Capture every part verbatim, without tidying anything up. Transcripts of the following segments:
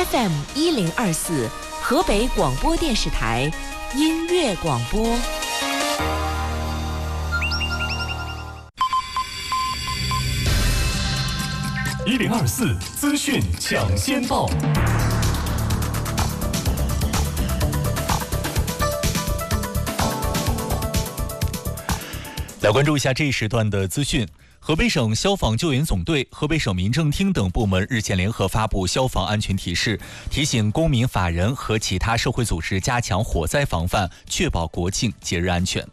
F M 一零二四，河北广播电视台音乐广播。 一零二四资讯抢先报。来关注一下这一时段的资讯。河北省消防救援总队、河北省民政厅等部门日前联合发布消防安全提示，提醒公民、法人和其他社会组织加强火灾防范，确保国庆节日安全。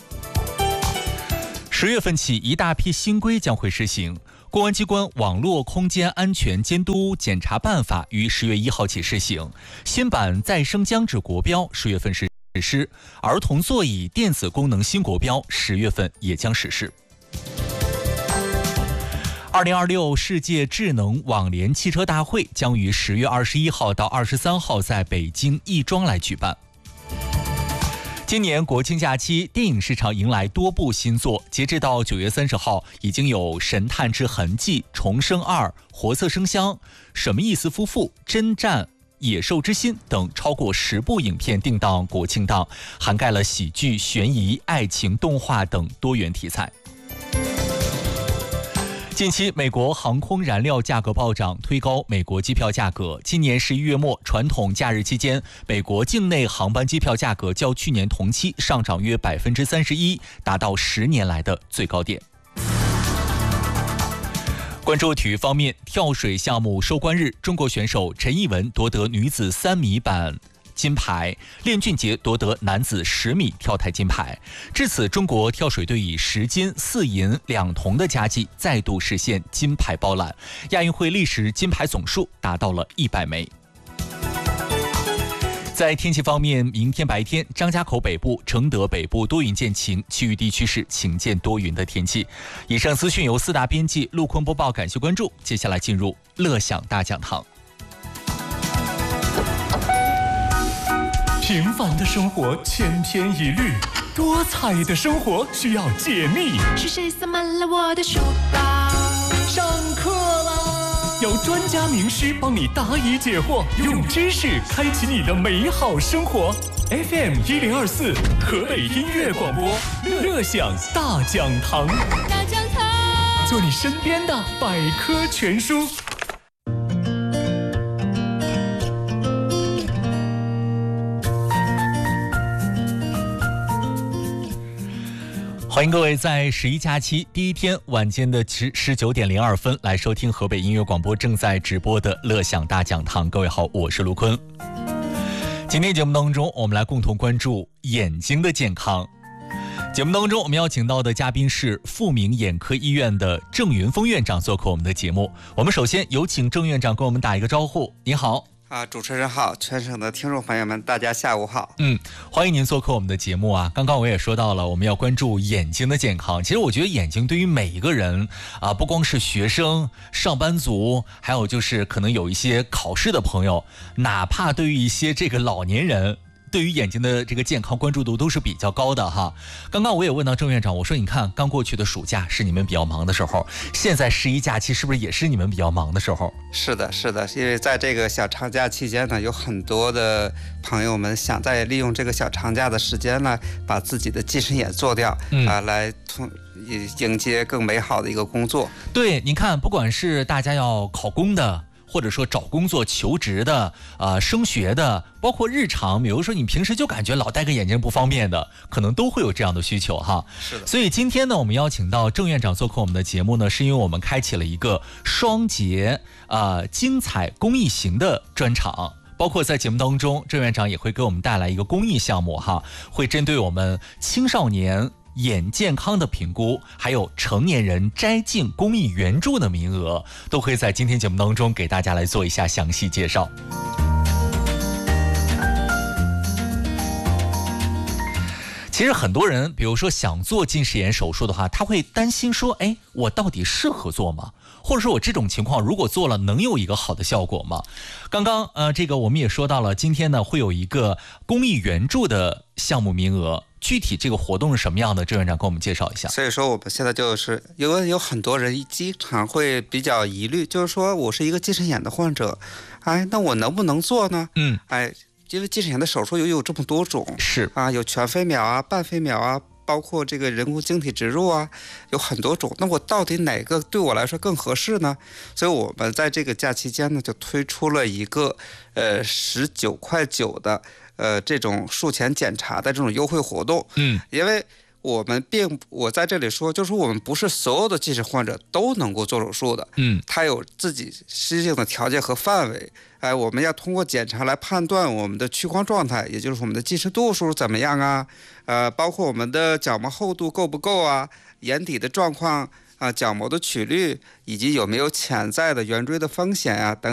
十月份起，一大批新规将会施行。公安机关网络空间安全监督检查办法于十月一号起施行，新版再生僵直国标十月份实施，儿童座椅电子功能新国标十月份也将实施。二零二六世界智能网联汽车大会将于十月二十一号到二十三号在北京亦庄来举办。今年国庆假期，电影市场迎来多部新作，截至到九月三十号，已经有《神探之痕迹》、《重生二》、《活色生香》、《什么意思夫妇》、《征战野兽之心》等超过十部影片定档国庆档，涵盖了喜剧、悬疑、爱情、动画等多元题材。近期，美国航空燃料价格暴涨，推高美国机票价格。今年十一月末，传统假日期间，美国境内航班机票价格较去年同期上涨约百分之三十一，达到十年来的最高点。关注体育方面，跳水项目收官日，中国选手陈艺文夺得女子三米板金牌，练俊杰夺得男子十米跳台金牌。至此，中国跳水队以十金四银两铜的佳绩，再度实现金牌包揽，亚运会历时金牌总数达到了一百枚。在天气方面，明天白天，张家口北部、承德北部多云见晴，其余地区是晴间多云的天气。以上资讯由四大编辑陆坤播报，感谢关注。接下来进入乐享大讲堂。 平凡的生活千篇一律，多彩的生活需要解密。 是谁塞满了我的书包？ 上课啦！有专家名师帮你答疑解惑，用知识开启你的美好生活。F M 一零二四，河北音乐广播，乐享大讲堂。 大讲堂， 做你身边的百科全书。 欢迎各位在十一假期第一天晚间的十九点零二分来收听河北音乐广播正在直播的乐享大讲堂。各位好，我是卢坤。今天节目当中，我们来共同关注眼睛的健康。节目当中，我们邀请到的嘉宾是富民眼科医院的郑云峰院长做客我们的节目。我们首先有请郑院长跟我们打一个招呼。你好。 啊，主持人好，全省的听众朋友们，大家下午好。 嗯，欢迎您做客我们的节目啊。刚刚我也说到了，我们要关注眼睛的健康。其实我觉得眼睛对于每一个人啊，不光是学生、上班族，还有就是可能有一些考试的朋友，哪怕对于一些这个老年人，对于眼睛的这个健康关注度都是比较高的哈。刚刚我也问到郑院长，我说你看，刚过去的暑假是你们比较忙的时候，现在十一假期是不是也是你们比较忙的时候？ 是的，是的，因为在这个小长假期间呢，有很多的朋友们想在利用这个小长假的时间呢，把自己的近视眼做掉，嗯、啊，来通迎接更美好的一个工作。 对，你看，不管是大家要考公的，或者说找工作求职的啊、呃、升学的，包括日常比如说你平时就感觉老戴个眼镜不方便的，可能都会有这样的需求哈。 是的。 所以今天呢，我们邀请到郑院长做客我们的节目呢，是因为我们开启了一个双节啊、呃、精彩公益型的专场。包括在节目当中，郑院长也会给我们带来一个公益项目哈，会针对我们青少年眼健康的评估，还有成年人摘镜公益援助的名额，都会在今天节目当中给大家来做一下详细介绍。其实很多人比如说想做近视眼手术的话，他会担心说，哎，我到底适合做吗？或者说我这种情况如果做了能有一个好的效果吗？刚刚呃，这个我们也说到了，今天呢会有一个公益援助的项目名额， 具体这个活动是什么样的？郑院长给我们介绍一下。 所以说我们现在就是因为有很多人经常会比较疑虑，就是说我是一个近视眼的患者，哎，那我能不能做呢？ 嗯， 哎，因为近视眼的手术又有这么多种， 是啊，有全飞秒啊、半飞秒啊，包括这个人工晶体植入啊，有很多种。那我到底哪个对我来说更合适呢？所以我们在这个假期间呢，就推出了一个呃十九块九的呃这种术前检查的这种优惠活动。 嗯， 因为我们并我在这里说，就是我们不是所有的近视患者都能够做手术的。 嗯， 它有自己适应的条件和范围。哎，我们要通过检查来判断我们的屈光状态，也就是我们的近视度数怎么样啊？呃，包括我们的角膜厚度够不够啊？眼底的状况啊，角膜的曲率，以及有没有潜在的圆锥的风险啊等。